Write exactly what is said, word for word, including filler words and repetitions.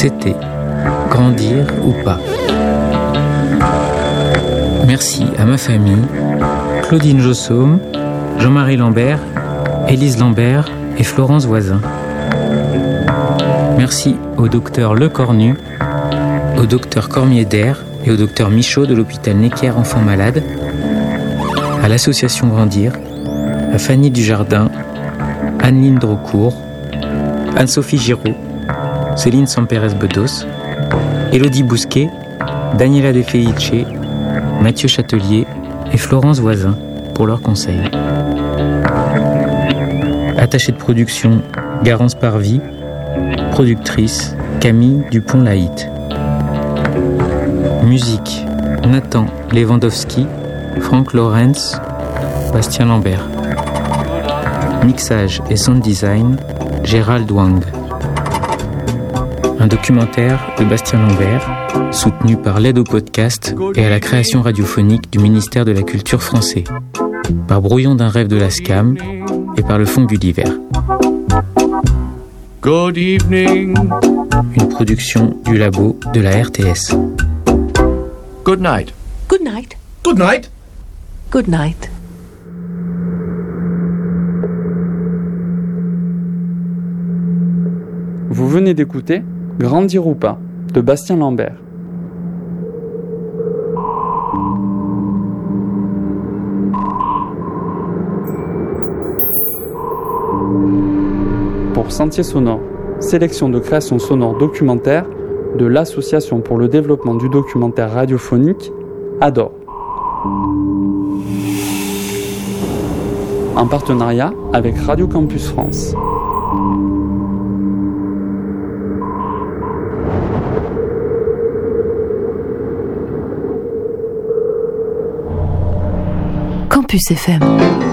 C'était Grandir ou pas. Merci à ma famille, Claudine Jossaume, Jean-Marie Lambert, Élise Lambert et Florence Voisin. Merci au docteur Le Cornu, au docteur Cormier-Dair et au docteur Michaud de l'hôpital Necker Enfants Malades, à l'association Grandir, à Fanny Dujardin, Anne-Lyne Drocourt, Anne-Sophie Giraud, Céline Sampérez-Bedos, Élodie Bousquet, Daniela De Felice, Mathieu Châtelier et Florence Voisin pour leurs conseils. Attachée de production, Garance Parvy. Productrice, Camille Dupont-Laït. Musique, Nathan Lewandowski, Franck Lorenz, Bastien Lambert. Mixage et sound design, Gérald Wang. Un documentaire de Bastien Lambert, soutenu par l'aide au podcast et à la création radiophonique du ministère de la Culture français, par Brouillon d'un rêve de la SCAM et par le Fonds Gulliver. Good evening. Une production du labo de la R T S. Good night. Good night. Good night. Good night. Vous venez d'écouter Grandir ou pas de Bastien Lambert. Pour Sentier Sonore, sélection de création sonore documentaire de l'Association pour le développement du documentaire radiophonique, A D O R. En partenariat avec Radio Campus France. Campus F M.